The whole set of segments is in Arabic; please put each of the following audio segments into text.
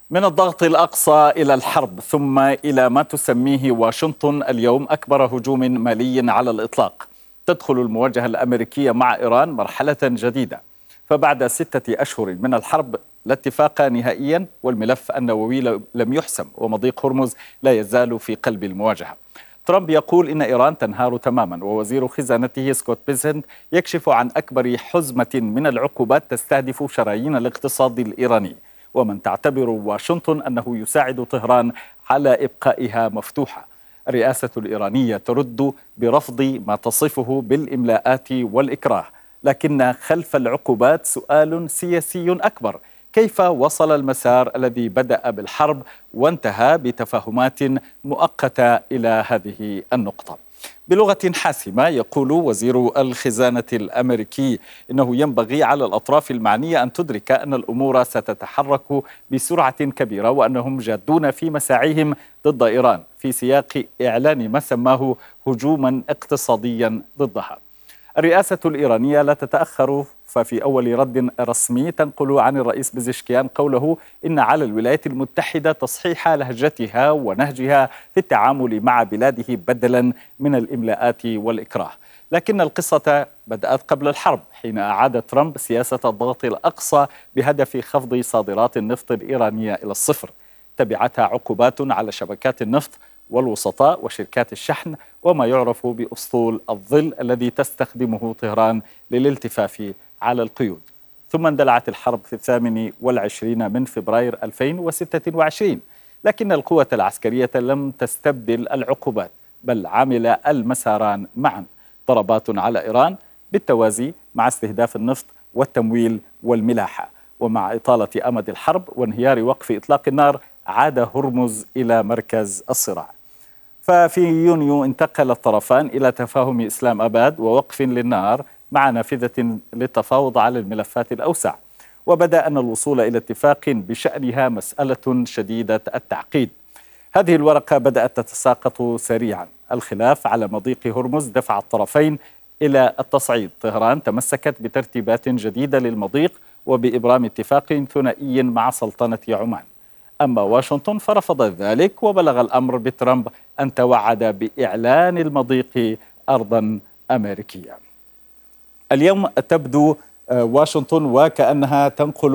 من الضغط الأقصى إلى الحرب ثم إلى ما تسميه واشنطن اليوم أكبر هجوم مالي على الإطلاق. تدخل المواجهة الأمريكية مع إيران مرحلة جديدة، فبعد 6 أشهر من الحرب لا اتفاق نهائيا، والملف النووي لم يحسم، ومضيق هرمز لا يزال في قلب المواجهة. ترامب يقول إن إيران تنهار تماما، ووزير خزانته سكوت بيسنت يكشف عن أكبر حزمة من العقوبات تستهدف شرايين الاقتصاد الإيراني، ومن تعتبر واشنطن أنه يساعد طهران على إبقائها مفتوحة. الرئاسة الإيرانية ترد برفض ما تصفه بالإملاءات والإكراه، لكن خلف العقوبات سؤال سياسي أكبر: كيف وصل المسار الذي بدأ بالحرب وانتهى بتفاهمات مؤقتة إلى هذه النقطة؟ بلغة حاسمة يقول وزير الخزانة الأمريكي إنه ينبغي على الأطراف المعنية أن تدرك أن الأمور ستتحرك بسرعة كبيرة، وأنهم جادون في مساعيهم ضد إيران في سياق إعلان ما سماه هجوما اقتصاديا ضدها. الرئاسة الإيرانية لا تتأخر، ففي أول رد رسمي تنقل عن الرئيس بزشكيان قوله إن على الولايات المتحدة تصحيح لهجتها ونهجها في التعامل مع بلاده بدلا من الإملاءات والإكراه. لكن القصة بدأت قبل الحرب، حين أعاد ترامب سياسة الضغط الأقصى بهدف خفض صادرات النفط الإيرانية إلى الصفر. تبعتها عقوبات على شبكات النفط والوسطاء وشركات الشحن وما يعرف بأسطول الظل الذي تستخدمه طهران للالتفاف على القيود. ثم اندلعت الحرب في 28 من فبراير 2026، لكن القوة العسكرية لم تستبدل العقوبات، بل عمل المساران معا: ضربات على إيران بالتوازي مع استهداف النفط والتمويل والملاحة. ومع إطالة أمد الحرب وانهيار وقف إطلاق النار عاد هرمز إلى مركز الصراع. ففي يونيو انتقل الطرفان إلى تفاهم إسلام أباد ووقف للنار مع نافذة للتفاوض على الملفات الأوسع، وبدأ أن الوصول إلى اتفاق بشأنها مسألة شديدة التعقيد. هذه الورقة بدأت تتساقط سريعا. الخلاف على مضيق هرمز دفع الطرفين إلى التصعيد. طهران تمسكت بترتيبات جديدة للمضيق وبإبرام اتفاق ثنائي مع سلطنة عمان. أما واشنطن فرفضت ذلك، وبلغ الأمر بترامب أن توعد بإعلان المضيق أرضا أمريكية. اليوم تبدو واشنطن وكأنها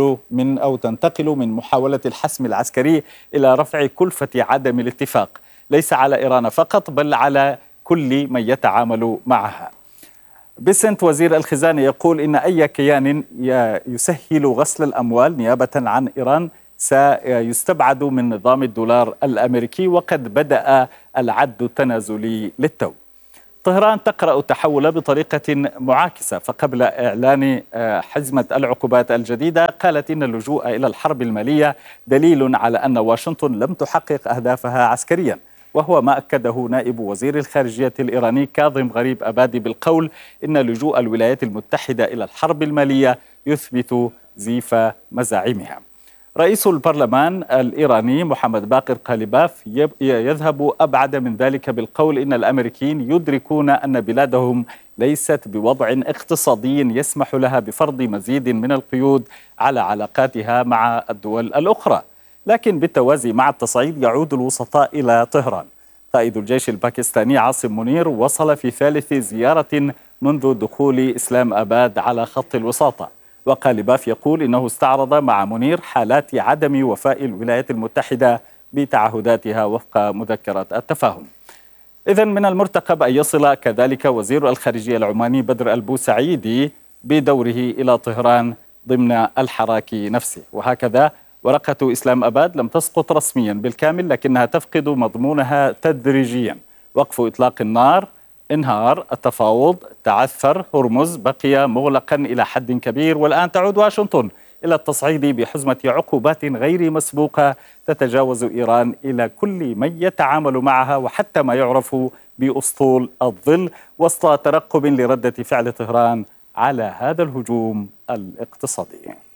تنتقل من محاولة الحسم العسكري إلى رفع كلفة عدم الاتفاق، ليس على إيران فقط بل على كل من يتعامل معها. بيسنت وزير الخزانة يقول إن أي كيان يسهل غسل الأموال نيابة عن إيران سيستبعد من نظام الدولار الأمريكي، وقد بدأ العد التنازلي للتو. طهران تقرأ التحول بطريقة معاكسة، فقبل إعلان حزمة العقوبات الجديدة قالت إن اللجوء إلى الحرب المالية دليل على أن واشنطن لم تحقق أهدافها عسكريا، وهو ما أكده نائب وزير الخارجية الإيراني كاظم غريب أبادي بالقول إن لجوء الولايات المتحدة إلى الحرب المالية يثبت زيف مزاعمها. رئيس البرلمان الإيراني محمد باقر قالباف يذهب أبعد من ذلك بالقول إن الأمريكيين يدركون أن بلادهم ليست بوضع اقتصادي يسمح لها بفرض مزيد من القيود على علاقاتها مع الدول الأخرى. لكن بالتوازي مع التصعيد يعود الوسطاء إلى طهران. قائد الجيش الباكستاني عاصم منير وصل في ثالث زيارة منذ دخول إسلام أباد على خط الوساطة، وقالباف يقول إنه استعرض مع منير حالات عدم وفاء الولايات المتحدة بتعهداتها وفق مذكرة التفاهم. إذن من المرتقب أن يصل كذلك وزير الخارجية العماني بدر البوسعيدي بدوره إلى طهران ضمن الحراك نفسه. وهكذا ورقة إسلام أباد لم تسقط رسميا بالكامل، لكنها تفقد مضمونها تدريجيا: وقف إطلاق النار، انهار التفاوض، تعثر هرمز بقي مغلقا إلى حد كبير، والآن تعود واشنطن إلى التصعيد بحزمة عقوبات غير مسبوقة تتجاوز إيران إلى كل من يتعامل معها، وحتى ما يعرف بأسطول الظل، وسط ترقب لردة فعل طهران على هذا الهجوم الاقتصادي.